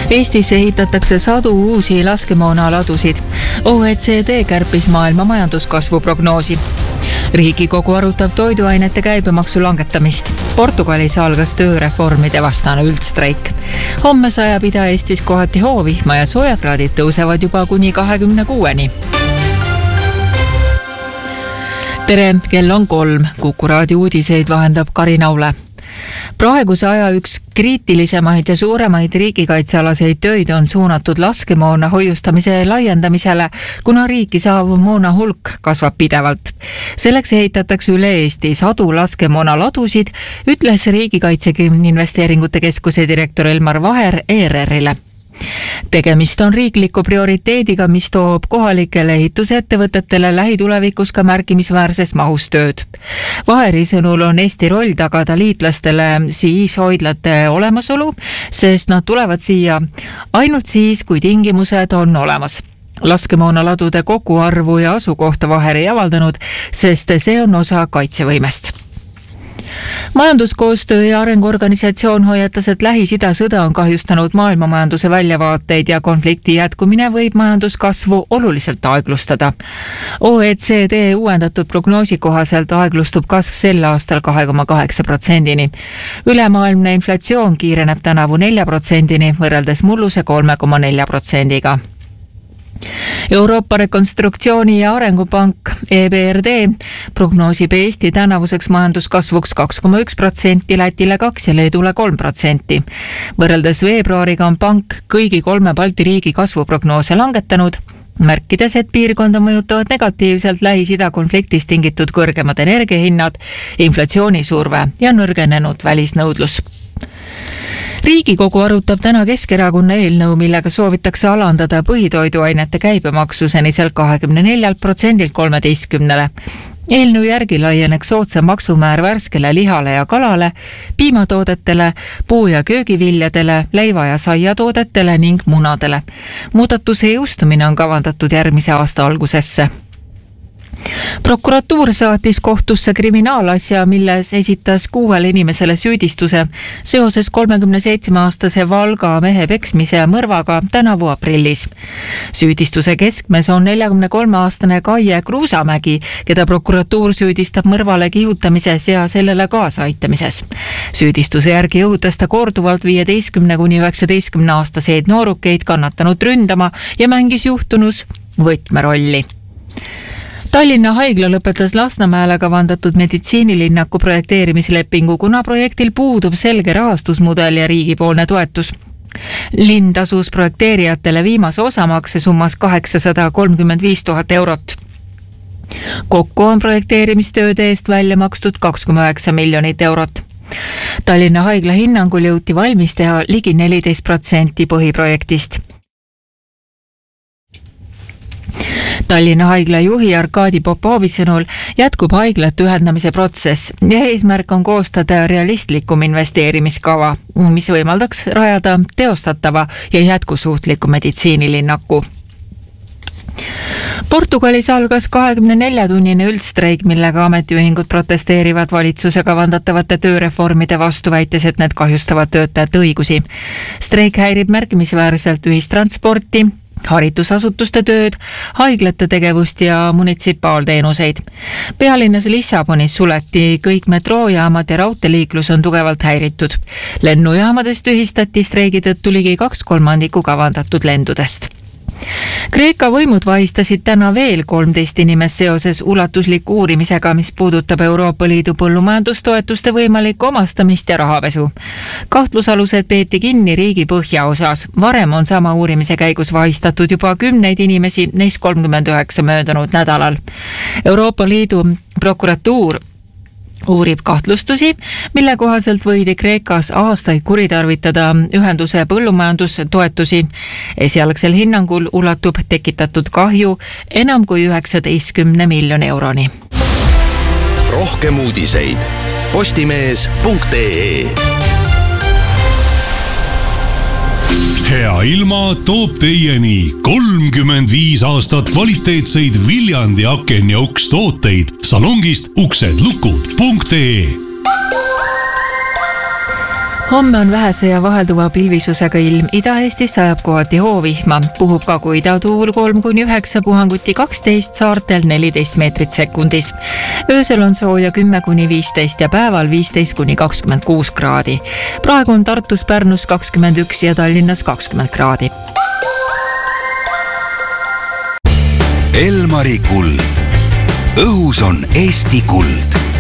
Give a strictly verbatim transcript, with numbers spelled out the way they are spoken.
Eestis ehitatakse sadu uusi laskemoonaladusid. O E C D kärpis maailma majanduskasvu prognoosi. Riigikogu arutab toiduainete käibemaksu langetamist. Portugalis algas tööreformide vastane üldstreik. Homme sajab Ida-Eestis kohati hoovihma ja soojakraadid tõusevad juba kuni kahekümne kuueni. Tere, kell on kolm. Kuku raadio uudiseid vahendab Karin Aule. Praeguse aja üks kriitilisemaid ja suuremaid riigikaitsealaseid töid on suunatud laskemoona hoiustamise laiendamisele, kuna riiki saabuv moona hulk kasvab pidevalt. Selleks ehitatakse üle Eesti sadu laskemoona ladusid, ütles Riigikaitse Investeeringute Keskuse direktor Elmar Vaher E R R-ile. Tegemist on riikliku prioriteediga, mis toob kohalikele ehitusettevõtetele lähitulevikus ka märkimisväärses mahus tööd. Vaheri sõnul on Eesti roll tagada liitlastele siis hoidlate olemasolu, sest nad tulevad siia ainult siis, kui tingimused on olemas. Laskemoonaladude koguarvu ja asukohta Vaher ei avaldanud, sest see on osa kaitsevõimest. Majanduskoostöö ja arenguorganisatsioon hoiatas, et Lähis-Ida sõda on kahjustanud maailmamajanduse väljavaateid ja konflikti jätkumine võib majanduskasvu oluliselt aeglustada. O E C D uuendatud prognoosi kohaselt aeglustub kasv sel aastal kahe koma kaheksa protsendini. Ülemaailmne inflatsioon kiireneb tänavu nelja protsendini võrreldes mulluse kolme koma nelja protsendiga. Euroopa Rekonstruktsiooni ja Arengupank E B R D prognoosib Eesti tänavuseks majanduskasvuks kaks koma üks protsenti, Lätile kaks ja Leedule kolm protsenti. Võrreldes veebruariga on pank kõigi kolme Balti riigi kasvuprognoose langetanud, märkides, et piirkonda mõjutavad negatiivselt Lähis-Ida konfliktist tingitud kõrgemad energiahinnad, inflatsioonisurve ja nõrgenenud välisnõudlus. Riigikogu arutab täna Keskerakonna eelnõu, millega soovitakse alandada põhitoiduainete käibemaksu seniselt kahekümne neljalt protsendilt kolmeteistkümnele. Eelnõu järgi laieneks soodsa maksumäär värskele lihale ja kalale, piimatoodetele, puu- ja köögiviljadele, leiva- ja saiatoodetele ning munadele. Muudatuse jõustumine on kavandatud järgmise aasta algusesse. Prokuratuur saatis kohtusse kriminaalasja, milles esitas kuuele inimesele süüdistuse seoses kolmekümne seitsme aastase Valga mehe peksmise mõrvaga tänavu aprillis. Süüdistuse keskmes on neljakümne kolme aastane Kaie Kruusamägi, keda prokuratuur süüdistab mõrvale kihutamises ja sellele kaasaaitamises. Süüdistuse järgi jõudas ta korduvalt viieteistkümne kuni üheksateistkümne aastaseid noorukeid kannatanud ründama ja mängis juhtunus võtmerolli. Tallinna haigla lõpetas Lasnamäele kavandatud meditsiinilinnaku projekteerimislepingu, kuna projektil puudub selge rahastusmudel ja riigipoolne toetus. Linn tasus projekteerijatele viimase osamakse summas kaheksasada kolmkümmend viis tuhat eurot. Kokku on projekteerimistööde eest välja makstud kaks koma üheksa miljonit eurot. Tallinna haigla hinnangul jõuti valmis teha ligi neliteist protsenti põhiprojektist. Tallinna haigla juhi Arkadi Popovi sõnul jätkub haiglate ühendamise protsess ja eesmärk on koostada realistlikum investeerimiskava, mis võimaldaks rajada teostatava ja jätkusuutliku meditsiinilinnaku. Portugalis algas kahekümne nelja tunnine üldstreik, millega ametiühingud protesteerivad valitsuse kavandatavate tööreformide vastu, väites, et need kahjustavad töötajate õigusi. Streik häirib märkimisväärselt ühistransporti, haridusasutuste tööd, haiglate tegevust ja munitsipaalteenuseid. Pealinnas Lissabonis suleti kõik metroojaamad ja raudteeliiklus on tugevalt häiritud. Lennujaamadest tühistati streigi tõttu ligi kaks kolmandikku kavandatud lendudest. Kreeka võimud vahistasid täna veel kolmteist inimest seoses ulatusliku uurimisega, mis puudutab Euroopa Liidu põllumajandustoetuste võimalikku omastamist ja rahapesu. Kahtlusalused peeti kinni riigi põhjaosas. Varem on sama uurimise käigus vahistatud juba kümneid inimesi, neist kolmkümmend üheksa möödunud nädalal. Euroopa Liidu prokuratuur uurib kahtlustusi, mille kohaselt võidi Kreekas aastaid kuritarvitada ühenduse põllumajandustoetusi. Esialgsel hinnangul ulatub tekitatud kahju enam kui üheksateistkümne miljoni euroni. Rohkem uudiseid postimees punkt ee. Hea ilma toob teieni kolmkümmend viis aastat kvaliteetseid Viljandi aken ja uks tooteid salongist uksedlukud punkt ee. homme on vähese ja vahelduva pilvisusega ilm. Ida-Eestis sajab kohati hoovihma. Puhub Kagu-Ida tuul kolm kuni üheksa, puhanguti kaksteist, saartel neliteist meetrit sekundis. Öösel on sooja kümme kuni viisteist ja päeval viisteist kuni kakskümmend kuus kraadi. Praegu on Tartus, Pärnus kakskümmend üks ja Tallinnas kakskümmend kraadi. Elmari kuld. Õhus on Eesti kuld.